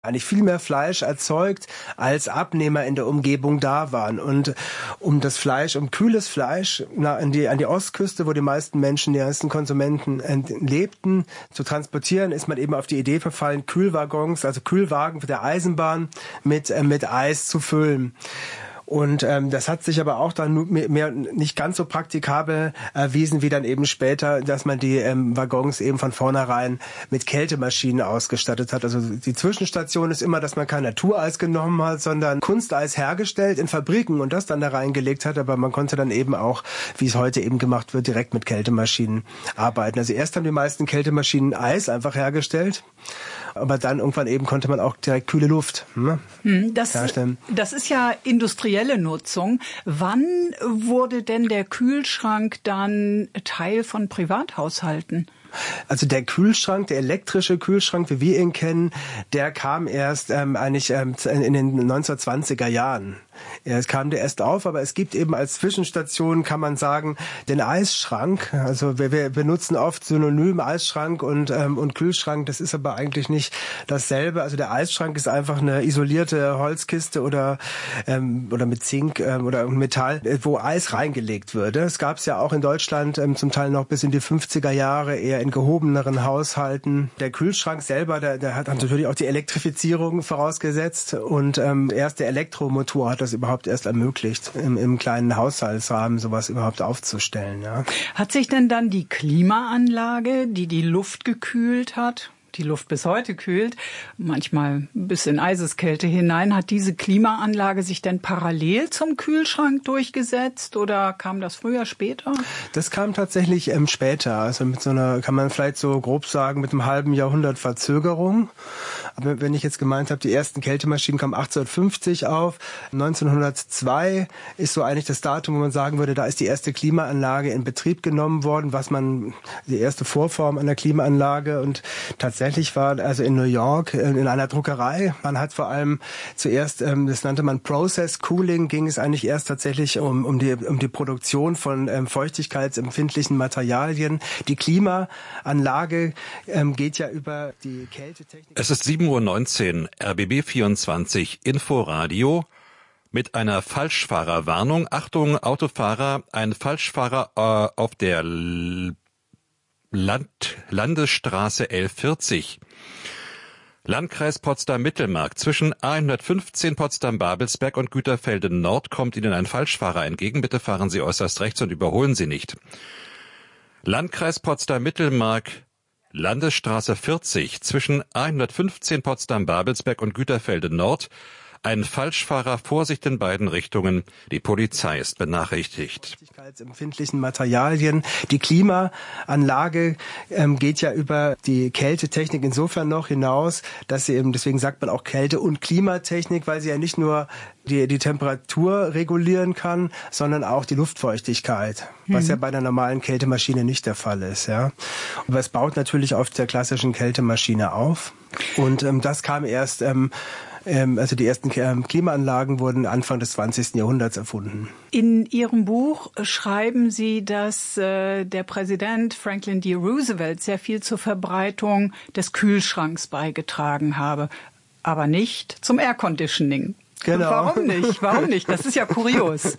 eigentlich viel mehr Fleisch erzeugt, als Abnehmer in der Umgebung da waren. Und um kühles Fleisch an die Ostküste, wo die meisten Menschen, die meisten Konsumenten lebten, zu transportieren, ist man eben auf die Idee verfallen, Kühlwaggons, also Kühlwagen für der Eisenbahn mit Eis zu füllen. Und das hat sich aber auch dann nicht ganz so praktikabel erwiesen, wie dann eben später, dass man die Waggons eben von vornherein mit Kältemaschinen ausgestattet hat. Also die Zwischenstation ist immer, dass man kein Natureis genommen hat, sondern Kunsteis hergestellt in Fabriken und das dann da reingelegt hat. Aber man konnte dann eben auch, wie es heute eben gemacht wird, direkt mit Kältemaschinen arbeiten. Also erst haben die meisten Kältemaschinen Eis einfach hergestellt. Aber dann irgendwann eben konnte man auch direkt kühle Luft herstellen. Das ist ja industrielle Nutzung. Wann wurde denn der Kühlschrank dann Teil von Privathaushalten? Also der Kühlschrank, der elektrische Kühlschrank, wie wir ihn kennen, der kam erst in den 1920er Jahren. Es kam der erst auf, aber es gibt eben als Zwischenstation, kann man sagen, den Eisschrank. Also wir benutzen oft synonym Eisschrank und Kühlschrank. Das ist aber eigentlich nicht dasselbe. Also der Eisschrank ist einfach eine isolierte Holzkiste oder mit Zink oder Metall, wo Eis reingelegt würde. Es gab es ja auch in Deutschland zum Teil noch bis in die 50er Jahre eher in gehobeneren Haushalten. Der Kühlschrank selber, der hat natürlich auch die Elektrifizierung vorausgesetzt und erst der Elektromotor hat das überhaupt erst ermöglicht, im kleinen Haushaltsrahmen sowas überhaupt aufzustellen. Ja. Hat sich denn dann die Klimaanlage, die Luft gekühlt hat, die Luft bis heute kühlt, manchmal bis in Eiseskälte hinein, hat diese Klimaanlage sich denn parallel zum Kühlschrank durchgesetzt oder kam das früher, später? Das kam tatsächlich später, also mit so einer, kann man vielleicht so grob sagen, mit einem halben Jahrhundert Verzögerung. Aber wenn ich jetzt gemeint habe, die ersten Kältemaschinen kamen 1850 auf, 1902 ist so eigentlich das Datum, wo man sagen würde, da ist die erste Klimaanlage in Betrieb genommen worden, die erste Vorform einer Klimaanlage und tatsächlich war also in New York in einer Druckerei, man hat vor allem zuerst, das nannte man Process Cooling, ging es eigentlich erst tatsächlich um die Produktion von feuchtigkeitsempfindlichen Materialien. Die Klimaanlage geht ja über die Kältetechnik. Es ist 7:19 Uhr, RBB 24 Inforadio mit einer Falschfahrerwarnung. Achtung, Autofahrer, ein Falschfahrer auf der Landesstraße L40. Landkreis Potsdam-Mittelmark. Zwischen A115 Potsdam-Babelsberg und Güterfelde-Nord kommt Ihnen ein Falschfahrer entgegen. Bitte fahren Sie äußerst rechts und überholen Sie nicht. Landkreis Potsdam-Mittelmark, Landesstraße 40. Zwischen A115 Potsdam-Babelsberg und Güterfelde-Nord. Ein Falschfahrer, Vorsicht in beiden Richtungen. Die Polizei ist benachrichtigt. Empfindlichen Materialien. Die Klimaanlage geht ja über die Kältetechnik insofern noch hinaus, dass sie eben, deswegen sagt man auch Kälte- und Klimatechnik, weil sie ja nicht nur die Temperatur regulieren kann, sondern auch die Luftfeuchtigkeit, was ja bei einer normalen Kältemaschine nicht der Fall ist. Ja. Aber es baut natürlich auf der klassischen Kältemaschine auf und das kam erst also die ersten Klimaanlagen wurden Anfang des 20. Jahrhunderts erfunden. In Ihrem Buch schreiben Sie, dass der Präsident Franklin D. Roosevelt sehr viel zur Verbreitung des Kühlschranks beigetragen habe, aber nicht zum Airconditioning. Genau. Warum nicht? Warum nicht? Das ist ja kurios.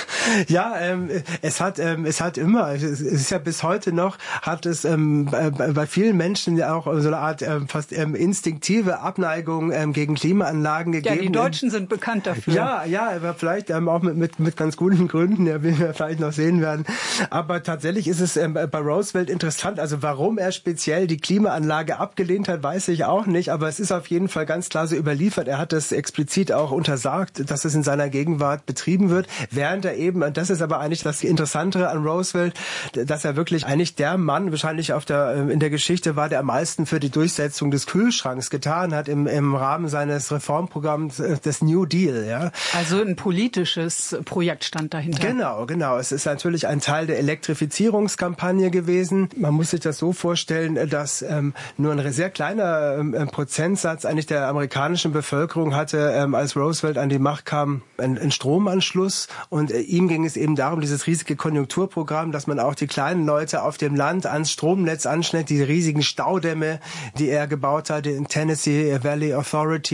Ja, es hat immer, es ist ja bis heute noch, hat es bei vielen Menschen ja auch so eine Art fast instinktive Abneigung gegen Klimaanlagen gegeben. Ja, die Deutschen sind bekannt dafür. Ja, aber vielleicht auch mit ganz guten Gründen, ja, wie wir vielleicht noch sehen werden. Aber tatsächlich ist es bei Roosevelt interessant, also warum er speziell die Klimaanlage abgelehnt hat, weiß ich auch nicht, aber es ist auf jeden Fall ganz klar so überliefert. Er hat das explizit auch untersagt, dass es in seiner Gegenwart betrieben wird, während er eben, und das ist aber eigentlich das Interessantere an Roosevelt, dass er wirklich eigentlich der Mann wahrscheinlich in der Geschichte war, der am meisten für die Durchsetzung des Kühlschranks getan hat im Rahmen seines Reformprogramms des New Deal. Ja. Also ein politisches Projekt stand dahinter. Genau. Es ist natürlich ein Teil der Elektrifizierungskampagne gewesen. Man muss sich das so vorstellen, dass nur ein sehr kleiner Prozentsatz eigentlich der amerikanischen Bevölkerung hatte, als Roosevelt an die Macht kam, einen Stromanschluss. Und ihm ging es eben darum, dieses riesige Konjunkturprogramm, dass man auch die kleinen Leute auf dem Land ans Stromnetz anschneidet, die riesigen Staudämme, die er gebaut hat, den Tennessee Valley Authority.